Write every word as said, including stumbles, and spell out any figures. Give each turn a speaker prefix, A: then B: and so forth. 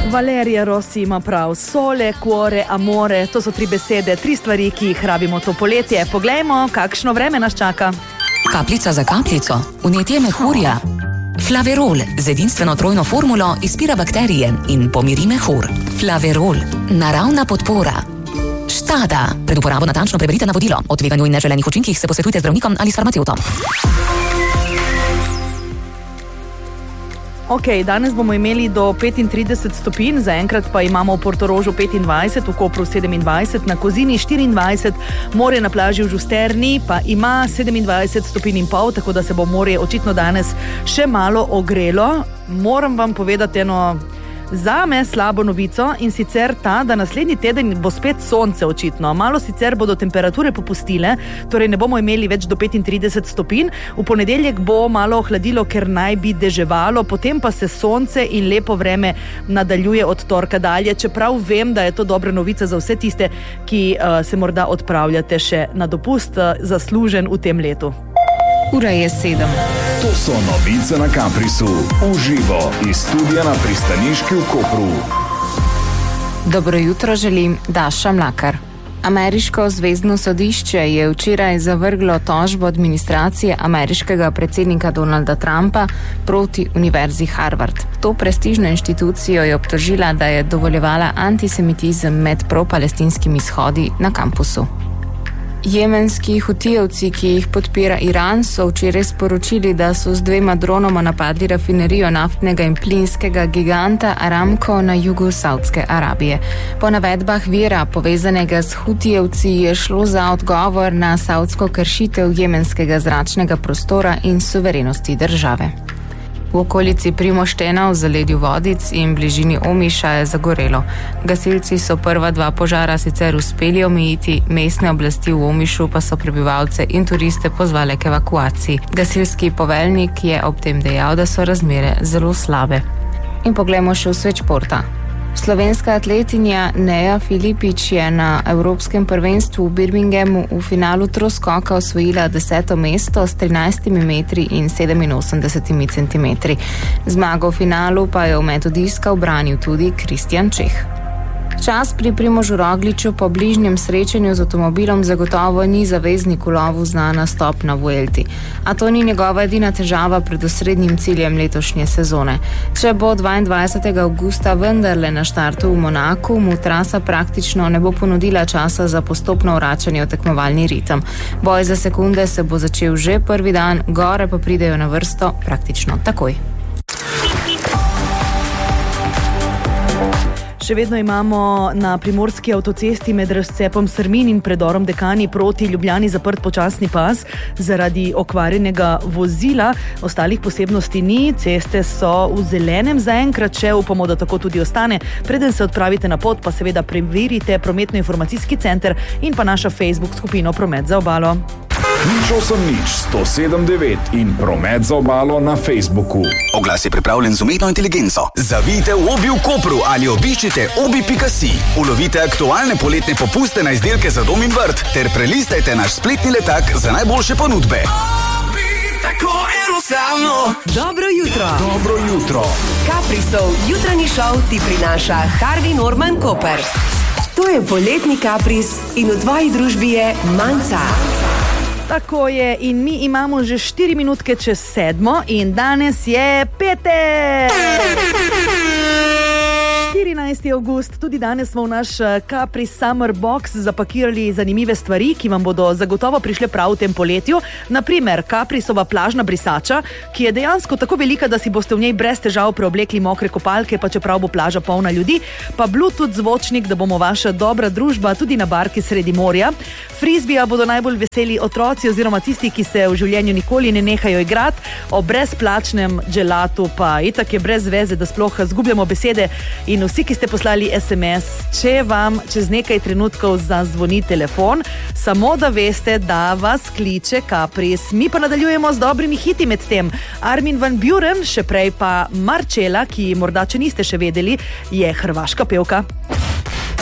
A: Valeria Rossi ima prav. Sole, cuore, amore, to so tri besede, tri stvari, ki jih rabimo to poletje. Poglejmo, kakšno vreme nas čaka.
B: Kapljica za kapljico, vnetje mehurja. Flaverol z edinstveno trojno formulo izpira bakterije in pomiri mehur. Flaverol, naravna podpora. Štada, pred uporabo natančno preberite navodilo. O tveganju in neželenih učinkih se posvetujte z zdravnikom ali s farmacevtom.
A: Ok, danes bomo imeli do petintrideset stopinj, zaenkrat pa imamo v Portorožu petindvajset, v Kopru sedemindvajset, na Kozini štiriindvajset, morje na plaži v Žusterni pa ima sedemindvajset stopinj in pol, tako da se bo morje očitno danes še malo ogrelo. Moram vam povedati eno zame slabo novico in sicer ta, da naslednji teden bo spet sonce očitno. Malo sicer bodo temperature popustile, torej ne bomo imeli več do petintrideset stopinj. V ponedeljek bo malo ohladilo, ker naj bi deževalo, potem pa se sonce in lepo vreme nadaljuje od torka dalje, čeprav vem, da je to dobra novica za vse tiste, ki uh, se morda odpravljate še na dopust, uh, zaslužen v tem letu.
C: Ura je sedem.
D: To so novice na Caprisu. Uživo iz studia na pristaniški v Kopru.
C: Dobro jutro želim, Daša Mlakar. Ameriško zvezdno sodišče je včeraj zavrglo tožbo administracije ameriškega predsednika Donalda Trumpa proti Univerzi Harvard. To prestižno inštitucijo je obtožila, da je dovoljevala antisemitizem med pro-palestinskimi shodi na kampusu. Jemenski hutijevci, ki jih podpira Iran, so včeraj sporočili, da so z dvema dronoma napadli rafinerijo naftnega in plinskega giganta Aramco na jugu Saudske Arabije. Po navedbah vira, povezanega s hutijevci, je šlo za odgovor na saudsko kršitev jemenskega zračnega prostora in suverenosti države. V okolici Primoštena v zaledju Vodic in bližini Omiša je zagorelo. Gasilci so prva dva požara sicer uspeli omejiti, mestne oblasti v Omišu pa so prebivalce in turiste pozvale k evakuaciji. Gasilski poveljnik je ob tem dejal, da so razmere zelo slabe. In poglejmo še v svet športa. Slovenska atletinja Neja Filipič je na Evropskem prvenstvu v Birminghamu v finalu troskoka osvojila deseto mesto s trinajstimi metri in sedeminosemdesetimi centimetri. Zmago v finalu pa je v metu diska ubranil tudi Kristjan Čeh. Čas pri Primožu Rogliču po bližnjem srečanju z avtomobilom zagotovo ni zaveznik v lovu za nastop na Vuelti. A to ni njegova edina težava pred osrednjim ciljem letošnje sezone. Če bo dvaindvajsetega avgusta vendarle na štartu v Monaku, mu trasa praktično ne bo ponudila časa za postopno vračanje v tekmovalni ritem. Boj za sekunde se bo začel že prvi dan, gore pa pridejo na vrsto praktično takoj.
A: Še vedno imamo na primorski avtocesti med razcepom Srmin in predorom Dekani proti Ljubljani zaprt počasni pas zaradi okvarjenega vozila. Ostalih posebnosti ni, ceste so v zelenem zaenkrat, še upamo, da tako tudi ostane. Preden se odpravite na pot, pa seveda preverite prometno-informacijski center in pa našo Facebook skupino Promet za obalo.
D: Nič osem nič sto sedem devet in Promet za obalo na Facebooku.
E: Oglas je pripravljen z umetno inteligenco. Zavijte v Obi v Kopru ali obiščite obi pika si. Ulovite aktualne poletne popuste na izdelke za dom in vrt ter prelistajte naš spletni letak za najboljše ponudbe. Obi, tako enostavno.
F: Dobro jutro.
D: Dobro jutro.
F: Caprisov jutranji šov ti prinaša Harvey Norman Koper. To je poletni Capris in v tvoji družbi je Manca.
A: Tako je, in mi imamo že štiri minutke čez sedmo in danes je petek! štirinajsti avgust, tudi danes smo v naš Capri Summer Box zapakirali zanimive stvari, ki vam bodo zagotovo prišle prav v tem poletju. Naprimer, Caprisova plažna brisača, ki je dejansko tako velika, da si boste v njej brez težav preoblekli mokre kopalke, pa čeprav bo plaža polna ljudi, pa Bluetooth zvočnik, da bomo vaša dobra družba tudi na barki sredi morja. Frisbija bodo najbolj veseli otroci oziroma tisti, ki se v življenju nikoli ne nehajo igrati, o brezplačnem gelatu pa itak je brez veze, da sploh zgubljamo besede. In vsi, ki ste poslali es em es, če vam čez nekaj trenutkov zazvoni telefon, samo da veste, da vas kliče Capris. Mi pa nadaljujemo z dobrimi hiti med tem. Armin van Buuren, še prej pa Marcela, ki morda, če niste še vedeli, je hrvaška pevka.